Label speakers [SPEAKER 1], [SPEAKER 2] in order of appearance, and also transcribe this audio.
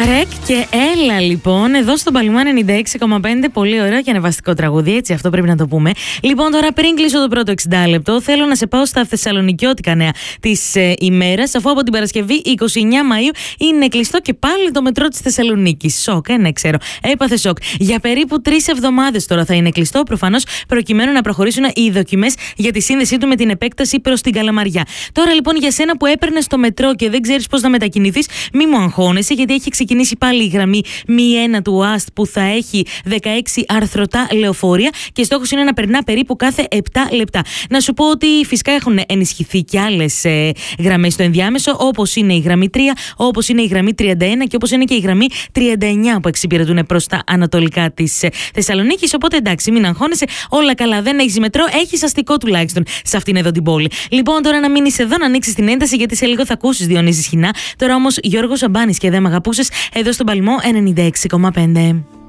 [SPEAKER 1] Ρεκ και έλα λοιπόν εδώ στον Παλμά 96,5. Πολύ ωραίο και ανεβαστικό τραγούδι, έτσι, αυτό πρέπει να το πούμε. Λοιπόν, τώρα πριν κλείσω το πρώτο 60 λεπτό, θέλω να σε πάω στα θεσσαλονικιώτικα νέα της ημέρας, αφού από την Παρασκευή 29 Μαΐου είναι κλειστό και πάλι το μετρό της Θεσσαλονίκης. Σοκ, ναι, ξέρω. Έπαθε σοκ. Για περίπου 3 εβδομάδες τώρα θα είναι κλειστό, προφανώς προκειμένου να προχωρήσουν οι δοκιμές για τη σύνδεσή του με την επέκταση προς την Καλαμαριά. Τώρα λοιπόν, για σένα που έπαιρνες το μετρό και δεν ξέρεις πώς να μετακινηθείς, μη μου αγχώνεσαι, γιατί έχει ξεκινήσει πάλι η γραμμή μη 1 του ΑΣΤ που θα έχει 16 αρθρωτά λεωφορεία και στόχος είναι να περνά περίπου κάθε 7 λεπτά. Να σου πω ότι φυσικά έχουν ενισχυθεί και άλλες γραμμές στο ενδιάμεσο, όπως είναι η γραμμή 3, όπως είναι η γραμμή 31 και όπως είναι και η γραμμή 39 που εξυπηρετούν προς τα ανατολικά της Θεσσαλονίκης. Οπότε εντάξει, μην αγχώνεσαι, όλα καλά. Δεν έχεις μετρό, έχεις αστικό τουλάχιστον σε αυτήν εδώ την πόλη. Λοιπόν, τώρα να μείνεις εδώ, να ανοίξεις την ένταση, γιατί σε λίγο θα ακούσεις Διονύση Σχοινά. Τώρα όμως Γιώργος Σαμπάνης και δεν μ' αγαπούσες εδώ στον Παλμό 96,5.